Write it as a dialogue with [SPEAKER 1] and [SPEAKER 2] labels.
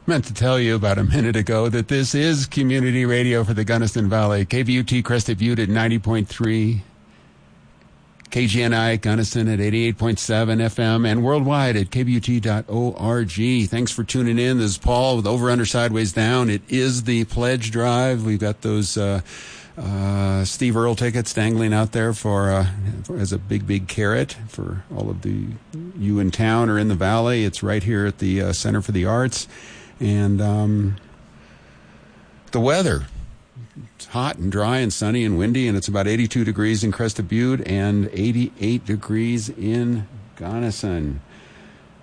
[SPEAKER 1] Meant to tell you about a minute ago that this is community radio for the Gunnison Valley. KVUT Crested Butte at 90.3, KGNI Gunnison at 88.7 FM, and worldwide at kvut.org. Thanks for tuning in. This is Paul with Over, Under, Sideways, Down. It is the pledge drive. We've got those Steve Earle tickets dangling out there for as a big carrot for all of you in town or in the valley. It's right here at the Center for the Arts. And the weather, it's hot and dry and sunny and windy, and it's about 82 degrees in Crested Butte and 88 degrees in Gunnison.